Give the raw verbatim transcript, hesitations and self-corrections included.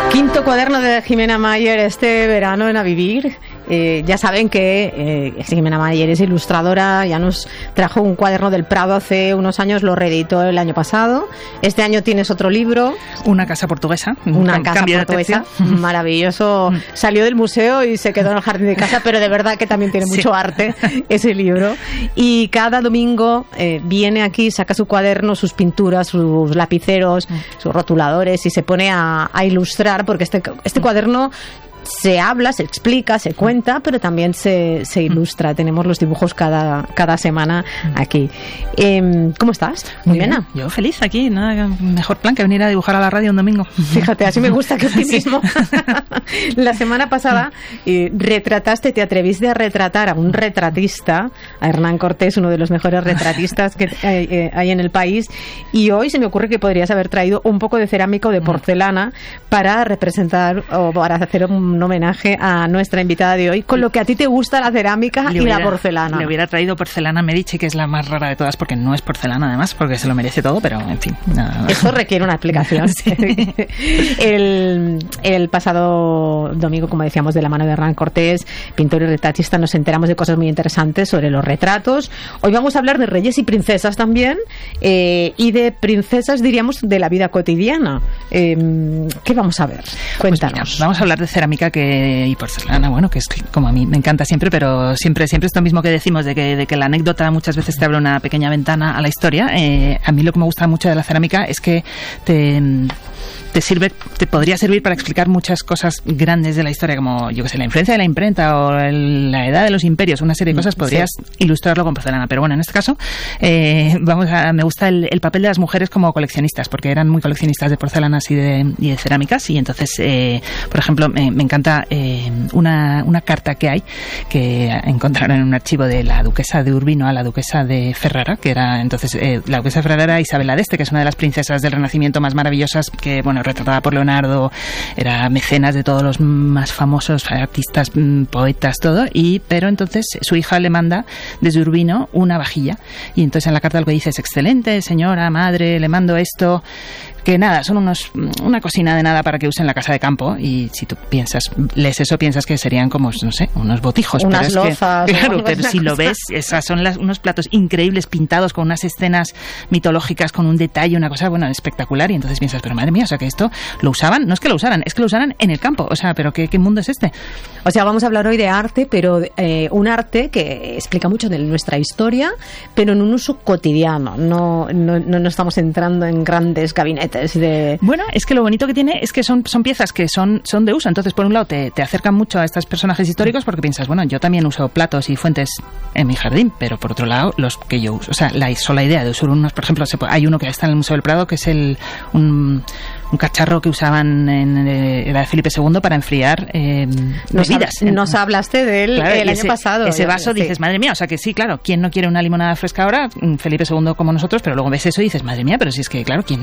Quinto cuaderno de Jimena Mayer este verano en A Vivir. Eh, ya saben que eh, Jimena Mayer es ilustradora, ya nos trajo un cuaderno del Prado hace unos años, lo reeditó el año pasado. Este año tienes otro libro. Una casa portuguesa. Una casa portuguesa, maravilloso. Salió del museo y se quedó en el jardín de casa, pero de verdad que también tiene mucho sí. arte ese libro. Y cada domingo eh, viene aquí, saca su cuaderno, sus pinturas, sus lapiceros, sus rotuladores y se pone a, a ilustrar, porque este, este cuaderno se habla, se explica, se cuenta, pero también se, se ilustra. Tenemos los dibujos cada, cada semana aquí. Eh, ¿Cómo estás? Muy bien. Yo feliz aquí, nada mejor plan que venir a dibujar a la radio un domingo. Fíjate, así me gusta, que optimismo. Sí. La semana pasada eh, retrataste, te atreviste a retratar a un retratista, a Hernán Cortés, uno de los mejores retratistas que hay, eh, hay en el país, y hoy se me ocurre que podrías haber traído un poco de cerámica o de porcelana para representar o para hacer un un homenaje a nuestra invitada de hoy, con lo que a ti te gusta la cerámica y hubiera, la porcelana. Le hubiera traído porcelana Medici, que es la más rara de todas, porque no es porcelana además, porque se lo merece todo, pero en fin. No. Eso requiere una explicación. Sí. el, el pasado domingo, como decíamos, de la mano de Hernán Cortés, pintor y retratista, nos enteramos de cosas muy interesantes sobre los retratos. Hoy vamos a hablar de reyes y princesas también, eh, y de princesas, diríamos, de la vida cotidiana. Eh, ¿Qué vamos a ver? Cuéntanos. Pues mira, vamos a hablar de cerámica que, y porcelana, bueno, que es como a mí me encanta siempre, pero siempre siempre esto mismo que decimos de que, de que la anécdota muchas veces te abre una pequeña ventana a la historia. Eh, a mí lo que me gusta mucho de la cerámica es que te... te sirve, te podría servir para explicar muchas cosas grandes de la historia, como, yo que sé, la influencia de la imprenta o el, la edad de los imperios, una serie de cosas, podrías sí. ilustrarlo con porcelana. Pero bueno, en este caso, eh, vamos a, me gusta el, el papel de las mujeres como coleccionistas, porque eran muy coleccionistas de porcelanas y de, y de cerámicas, y entonces, eh, por ejemplo, me, me encanta eh, una, una carta que hay, que encontraron en un archivo de la duquesa de Urbino a la duquesa de Ferrara, que era entonces, eh, la duquesa de Ferrara era Isabel d'Este, que es una de las princesas del Renacimiento más maravillosas, que, bueno, retratada por Leonardo, era mecenas de todos los más famosos artistas, poetas, todo, y pero entonces su hija le manda desde Urbino una vajilla, y entonces en la carta lo que dice es: excelente señora, madre, le mando esto, que nada, son unos una cocina de nada para que usen la casa de campo. Y si tú piensas, lees eso, piensas que serían como, no sé, unos botijos. Unas pero lozas. Es que, claro, pero si lo ves, esas son las, unos platos increíbles pintados con unas escenas mitológicas, con un detalle, una cosa, bueno, espectacular. Y entonces piensas, pero madre mía, o sea, que esto lo usaban, no es que lo usaran, es que lo usaran en el campo. O sea, pero ¿qué, qué mundo es este? O sea, vamos a hablar hoy de arte, pero eh, un arte que explica mucho de nuestra historia, pero en un uso cotidiano. No, no, no, no estamos entrando en grandes gabinetes de... Bueno, es que lo bonito que tiene es que son, son piezas que son, son de uso. Entonces, por un lado, te, te acercan mucho a estos personajes históricos, porque piensas, bueno, yo también uso platos y fuentes en mi jardín, pero por otro lado, los que yo uso, o sea, la sola idea de usar unos, por ejemplo, hay uno que está en el Museo del Prado, que es el un, un cacharro que usaban en era de Felipe segundo para enfriar eh, nos bebidas. Hab, nos hablaste de él claro, el año ese, pasado. Ese vaso sí. Dices, madre mía, o sea que sí, claro, ¿quién no quiere una limonada fresca ahora? Felipe segundo como nosotros, pero luego ves eso y dices, madre mía, pero si es que, claro, ¿quién